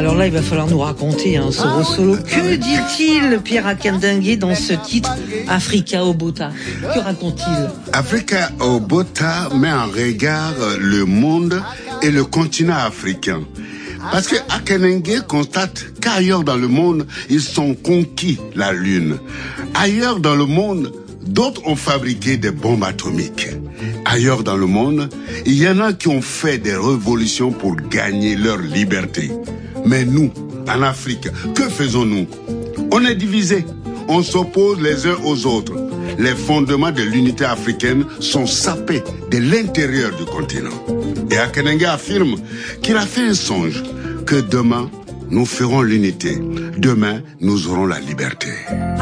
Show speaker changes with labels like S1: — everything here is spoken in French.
S1: Alors là, il va falloir nous raconter Soro Solo. Que dit-il, Pierre Akindengue, dans ce titre Africa Obota? Que raconte-t-il?
S2: Africa Obota met en regard le monde et le continent africain. Parce que Akindengue constate qu'ailleurs dans le monde, ils ont conquis la Lune. Ailleurs dans le monde, d'autres ont fabriqué des bombes atomiques. Ailleurs dans le monde, il y en a qui ont fait des révolutions pour gagner leur liberté. Mais nous, en Afrique, que faisons-nous? On est divisés. On s'oppose les uns aux autres. Les fondements de l'unité africaine sont sapés de l'intérieur du continent. Et Akindengue affirme qu'il a fait un songe, que demain, nous ferons l'unité. Demain, nous aurons la liberté.